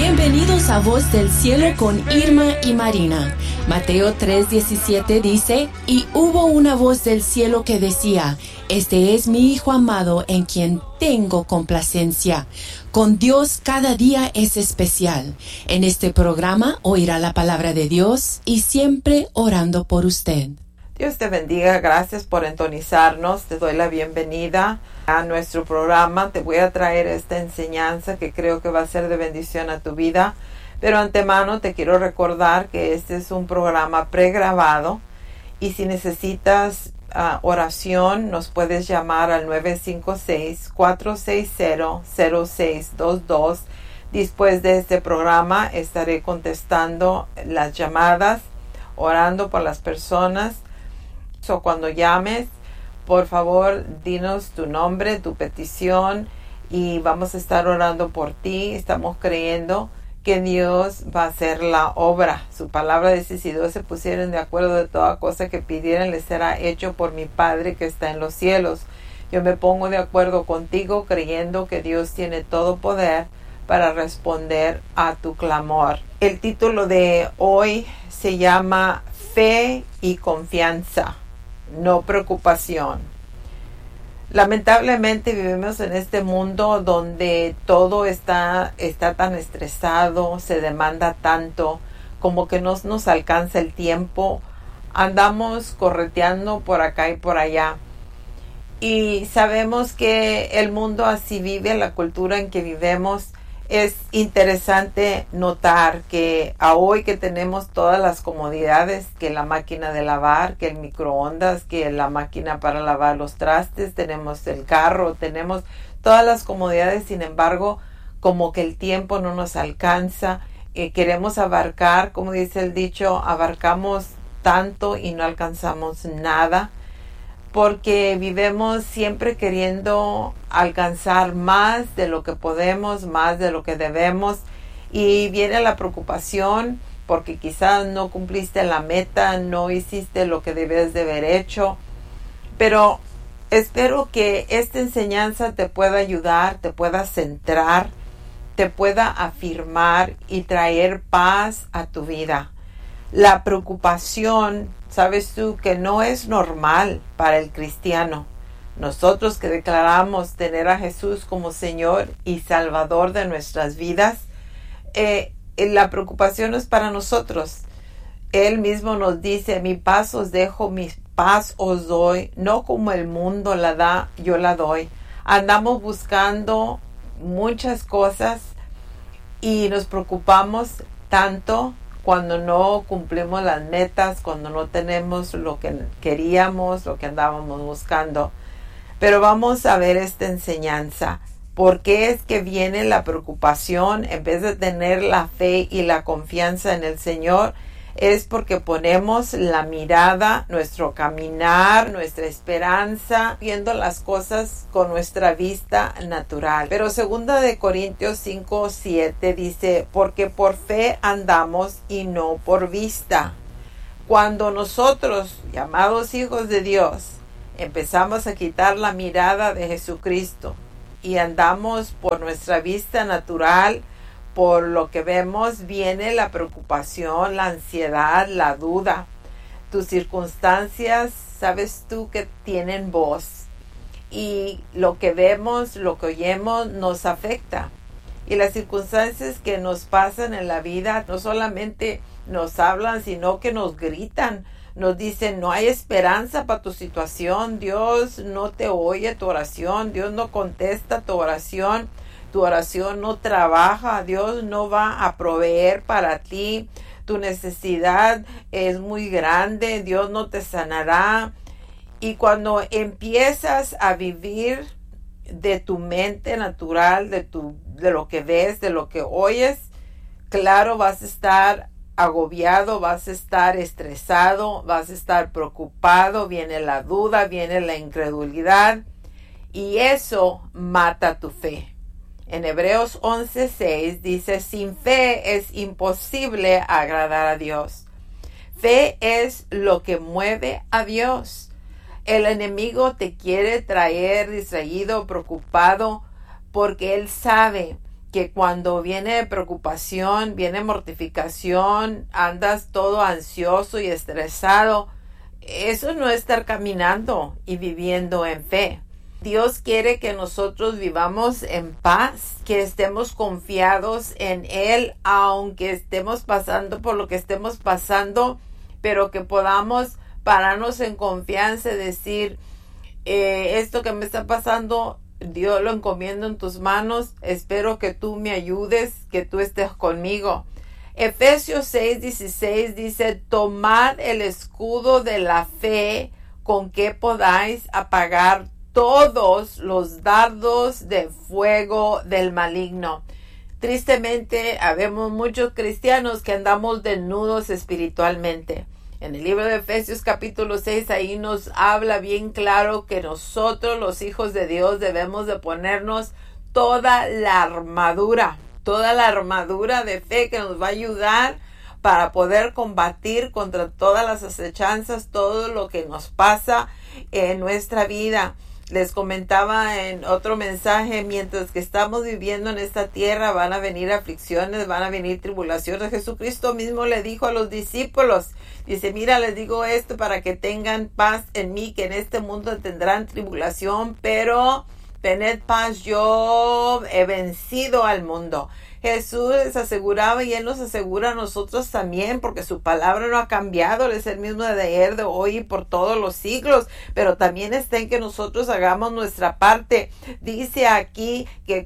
Bienvenidos a Voz del Cielo con Irma y Marina. Mateo 3:17 dice, y hubo una voz del cielo que decía, este es mi Hijo amado en quien tengo complacencia. Con Dios cada día es especial. En este programa oirá la palabra de Dios y siempre orando por usted. Dios te bendiga, gracias por entonizarnos, te doy la bienvenida a nuestro programa. Te voy a traer esta enseñanza que creo que va a ser de bendición a tu vida, pero antemano te quiero recordar que este es un programa pregrabado y si necesitas oración nos puedes llamar al 956-460-0622. Después de este programa estaré contestando las llamadas, orando por las personas. Cuando llames, por favor, dinos tu nombre, tu petición y vamos a estar orando por ti. Estamos creyendo que Dios va a hacer la obra. Su palabra dice, si dos se pusieran de acuerdo de toda cosa que pidieran, les será hecho por mi Padre que está en los cielos. Yo me pongo de acuerdo contigo creyendo que Dios tiene todo poder para responder a tu clamor. El título de hoy se llama Fe y Confianza, no preocupación. Lamentablemente vivimos en este mundo donde todo está tan estresado, se demanda tanto, como que no nos alcanza el tiempo. Andamos correteando por acá y por allá. Y sabemos que el mundo así vive, la cultura en que vivimos. Es interesante notar que a hoy que tenemos todas las comodidades, que la máquina de lavar, que el microondas, que la máquina para lavar los trastes, tenemos el carro, tenemos todas las comodidades, sin embargo, como que el tiempo no nos alcanza, queremos abarcar, como dice el dicho, abarcamos tanto y no alcanzamos nada. Porque vivimos siempre queriendo alcanzar más de lo que podemos, más de lo que debemos. Y viene la preocupación porque quizás no cumpliste la meta, no hiciste lo que debes de haber hecho. Pero espero que esta enseñanza te pueda ayudar, te pueda centrar, te pueda afirmar y traer paz a tu vida. La preocupación, sabes tú, que no es normal para el cristiano. Nosotros que declaramos tener a Jesús como Señor y Salvador de nuestras vidas, la preocupación es para nosotros. Él mismo nos dice, mi paz os dejo, mi paz os doy, no como el mundo la da, yo la doy. Andamos buscando muchas cosas y nos preocupamos tanto cuando no cumplimos las metas, cuando no tenemos lo que queríamos, lo que andábamos buscando. Pero vamos a ver esta enseñanza. ¿Por qué es que viene la preocupación en vez de tener la fe y la confianza en el Señor? Es porque ponemos la mirada, nuestro caminar, nuestra esperanza, viendo las cosas con nuestra vista natural. Pero 2 de Corintios 5:7 dice, porque por fe andamos y no por vista. Cuando nosotros, llamados hijos de Dios, empezamos a quitar la mirada de Jesucristo y andamos por nuestra vista natural, por lo que vemos, viene la preocupación, la ansiedad, la duda. Tus circunstancias, sabes tú que tienen voz. Y lo que vemos, lo que oyemos, nos afecta. Y las circunstancias que nos pasan en la vida no solamente nos hablan, sino que nos gritan. Nos dicen, no hay esperanza para tu situación. Dios no te oye tu oración. Dios no contesta tu oración. Tu oración no trabaja, Dios no va a proveer para ti, tu necesidad es muy grande, Dios no te sanará. Y cuando empiezas a vivir de tu mente natural, de lo que ves, de lo que oyes, claro, vas a estar agobiado, vas a estar estresado, vas a estar preocupado, viene la duda, viene la incredulidad y eso mata tu fe. En Hebreos 11:6 dice, sin fe es imposible agradar a Dios. Fe es lo que mueve a Dios. El enemigo te quiere traer distraído, preocupado, porque él sabe que cuando viene preocupación, viene mortificación, andas todo ansioso y estresado, eso no es estar caminando y viviendo en fe. Dios quiere que nosotros vivamos en paz, que estemos confiados en Él, aunque estemos pasando por lo que estemos pasando, pero que podamos pararnos en confianza y decir, esto que me está pasando, Dios lo encomiendo en tus manos, espero que tú me ayudes, que tú estés conmigo. Efesios 6:16 dice, tomad el escudo de la fe con que podáis apagar todos los dardos de fuego del maligno. Tristemente, habemos muchos cristianos que andamos desnudos espiritualmente. En el libro de Efesios capítulo 6, ahí nos habla bien claro que nosotros, los hijos de Dios, debemos de ponernos toda la armadura de fe que nos va a ayudar para poder combatir contra todas las acechanzas, todo lo que nos pasa en nuestra vida. Les comentaba en otro mensaje, mientras que estamos viviendo en esta tierra, van a venir aflicciones, van a venir tribulaciones. Jesucristo mismo le dijo a los discípulos, dice, mira, les digo esto para que tengan paz en mí, que en este mundo tendrán tribulación, pero tened paz, yo he vencido al mundo. Jesús les aseguraba y Él nos asegura a nosotros también, porque su palabra no ha cambiado, Él es el mismo de ayer, de hoy y por todos los siglos, pero también está en que nosotros hagamos nuestra parte. Dice aquí que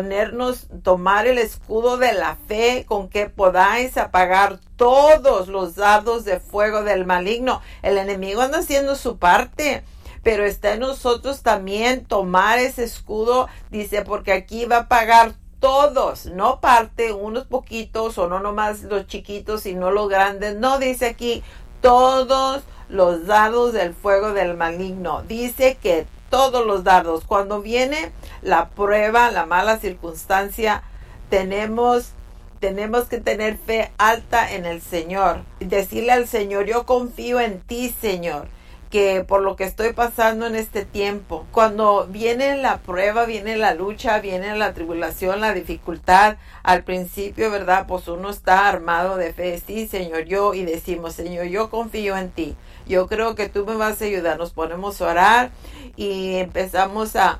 tomar el escudo de la fe con que podáis apagar todos los dardos de fuego del maligno. El enemigo anda haciendo su parte, pero está en nosotros también tomar ese escudo, dice, porque aquí va a apagar todos, no parte, unos poquitos o no nomás los chiquitos, sino los grandes. No, dice aquí, todos los dardos del fuego del maligno. Dice que todos los dardos, cuando viene la prueba, la mala circunstancia, tenemos que tener fe alta en el Señor. Decirle al Señor, yo confío en ti, Señor, que por lo que estoy pasando en este tiempo, cuando viene la prueba, viene la lucha, viene la tribulación, la dificultad, al principio, ¿verdad? Pues uno está armado de fe, sí, Señor, y decimos, Señor, yo confío en ti, yo creo que tú me vas a ayudar. Nos ponemos a orar y empezamos a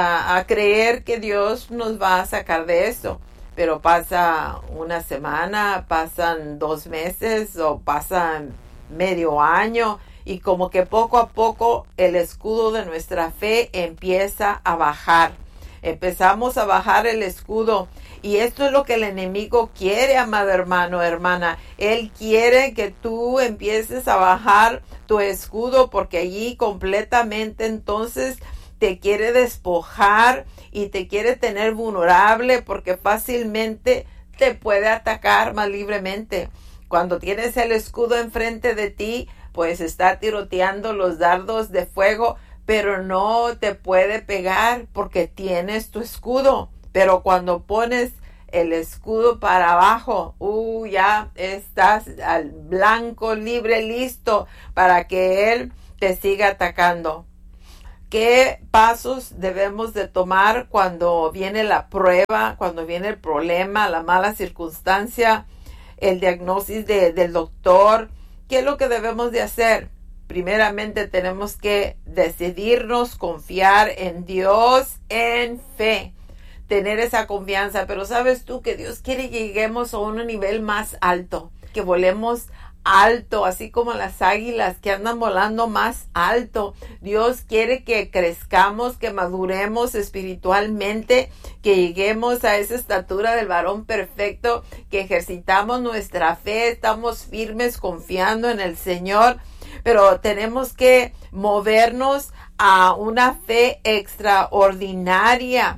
creer que Dios nos va a sacar de esto. Pero pasa una semana, pasan 2 meses o pasan medio año, y como que poco a poco el escudo de nuestra fe empieza a bajar. Empezamos a bajar el escudo. Y esto es lo que el enemigo quiere, amado hermano, hermana. Él quiere que tú empieces a bajar tu escudo, porque allí completamente entonces te quiere despojar y te quiere tener vulnerable, porque fácilmente te puede atacar más libremente. Cuando tienes el escudo enfrente de ti, pues está tiroteando los dardos de fuego, pero no te puede pegar porque tienes tu escudo. Pero cuando pones el escudo para abajo, ya estás al blanco, libre, listo para que Él te siga atacando. ¿Qué pasos debemos de tomar cuando viene la prueba, cuando viene el problema, la mala circunstancia, el diagnóstico del doctor? ¿Qué es lo que debemos de hacer? Primeramente tenemos que decidirnos, confiar en Dios en fe, tener esa confianza. Pero sabes tú que Dios quiere que lleguemos a un nivel más alto, que volemos alto, así como las águilas que andan volando más alto. Dios quiere que crezcamos, que maduremos espiritualmente, que lleguemos a esa estatura del varón perfecto, que ejercitamos nuestra fe, estamos firmes confiando en el Señor, pero tenemos que movernos a una fe extraordinaria.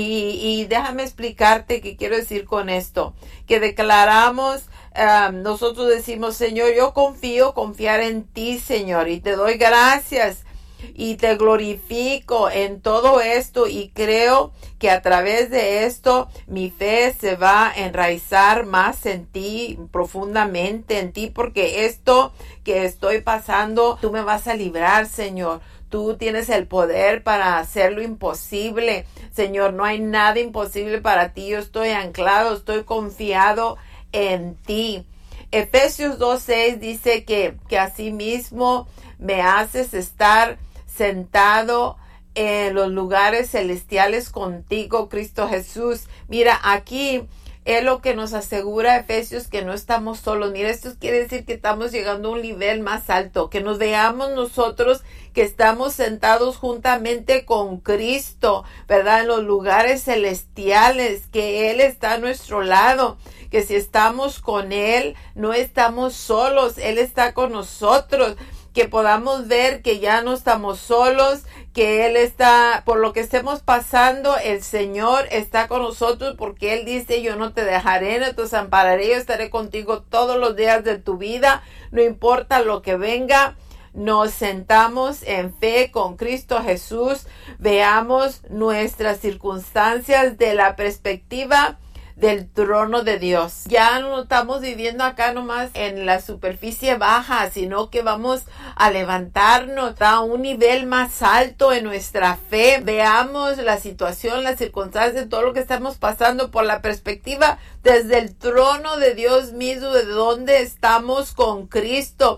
Y déjame explicarte qué quiero decir con esto, que declaramos, nosotros decimos, Señor, yo confiar en ti, Señor, y te doy gracias y te glorifico en todo esto, y creo que a través de esto mi fe se va a enraizar más en ti, profundamente en ti, porque esto que estoy pasando, tú me vas a librar, Señor. Tú tienes el poder para hacer lo imposible. Señor, no hay nada imposible para ti. Yo estoy anclado, estoy confiado en ti. Efesios 2:6 dice que asimismo me haces estar sentado en los lugares celestiales contigo, Cristo Jesús. Mira, aquí es lo que nos asegura Efesios, que no estamos solos. Mira, esto quiere decir que estamos llegando a un nivel más alto, que nos veamos nosotros que estamos sentados juntamente con Cristo, ¿verdad? En los lugares celestiales, que Él está a nuestro lado, que si estamos con Él, no estamos solos, Él está con nosotros. Que podamos ver que ya no estamos solos, que Él está, por lo que estemos pasando, el Señor está con nosotros, porque Él dice, yo no te dejaré, no te desampararé, yo estaré contigo todos los días de tu vida, no importa lo que venga. Nos sentamos en fe con Cristo Jesús, veamos nuestras circunstancias de la perspectiva del trono de Dios. Ya no estamos viviendo acá nomás en la superficie baja, sino que vamos a levantarnos a un nivel más alto en nuestra fe. Veamos la situación, las circunstancias, todo lo que estamos pasando por la perspectiva desde el trono de Dios mismo, de donde estamos con Cristo.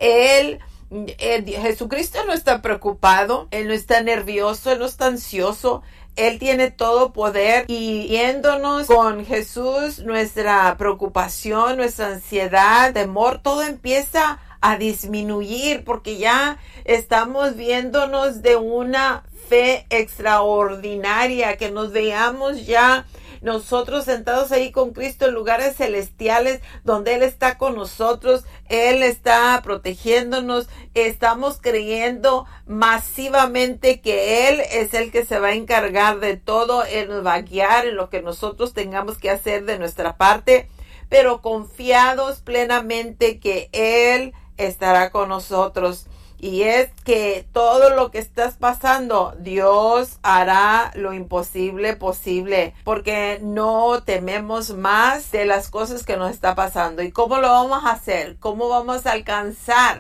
Jesucristo no está preocupado, Él no está nervioso, Él no está ansioso. Él tiene todo poder, y yéndonos con Jesús, nuestra preocupación, nuestra ansiedad, temor, todo empieza a disminuir, porque ya estamos viéndonos de una fe extraordinaria, que nos veamos ya nosotros sentados ahí con Cristo en lugares celestiales donde Él está con nosotros, Él está protegiéndonos, estamos creyendo masivamente que Él es el que se va a encargar de todo, Él nos va a guiar en lo que nosotros tengamos que hacer de nuestra parte, pero confiados plenamente que Él estará con nosotros. Y es que todo lo que estás pasando, Dios hará lo imposible posible, porque no tememos más de las cosas que nos está pasando. ¿Y cómo lo vamos a hacer? ¿Cómo vamos a alcanzar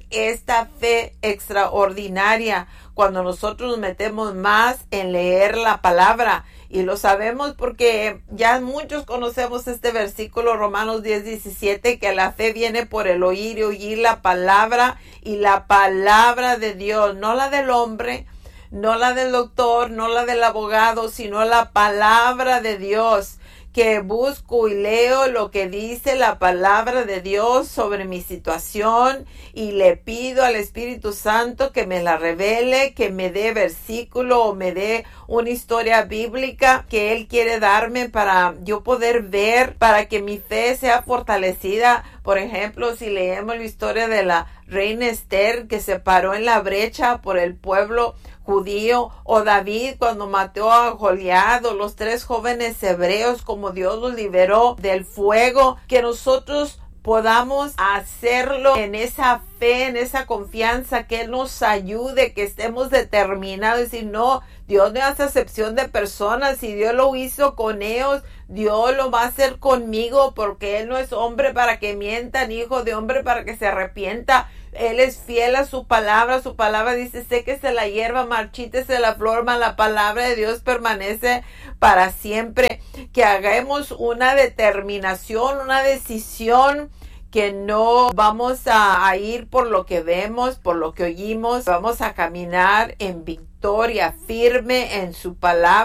esta fe extraordinaria? Cuando nosotros nos metemos más en leer la palabra. Y lo sabemos porque ya muchos conocemos este versículo, Romanos 10:17, que la fe viene por el oír y oír la palabra, y la palabra de Dios, no la del hombre, no la del doctor, no la del abogado, sino la palabra de Dios. Que busco y leo lo que dice la palabra de Dios sobre mi situación, y le pido al Espíritu Santo que me la revele, que me dé versículo o me dé una historia bíblica que Él quiere darme para yo poder ver, para que mi fe sea fortalecida. Por ejemplo, si leemos la historia de la reina Esther, que se paró en la brecha por el pueblo judío, o David cuando mató a Goliat, o los 3 jóvenes hebreos, como Dios los liberó del fuego, que nosotros podamos hacerlo en esa fe, en esa confianza, que Él nos ayude, que estemos determinados y decir, no, Dios no hace excepción de personas. Si Dios lo hizo con ellos, Dios lo va a hacer conmigo, porque Él no es hombre para que mienta, ni hijo de hombre para que se arrepienta. Él es fiel a su palabra dice, séquese la hierba, marchítese la flor, mas la palabra de Dios permanece para siempre. Que hagamos una determinación, una decisión, que no vamos a ir por lo que vemos, por lo que oímos, vamos a caminar en victoria firme en su palabra.